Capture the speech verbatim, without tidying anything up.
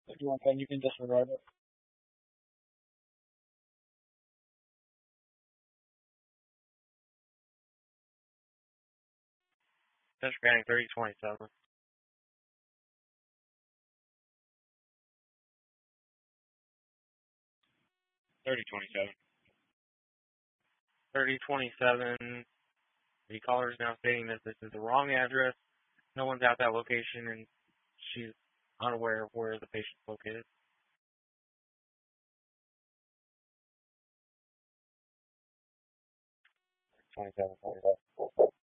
If you want that, you can disregard it. Disregarding thirty twenty-seven. thirty twenty-seven. thirty twenty-seven. The caller is now stating that this is the wrong address. No one's at that location, and she's unaware of where the patient's located. twenty-seven, twenty-seven.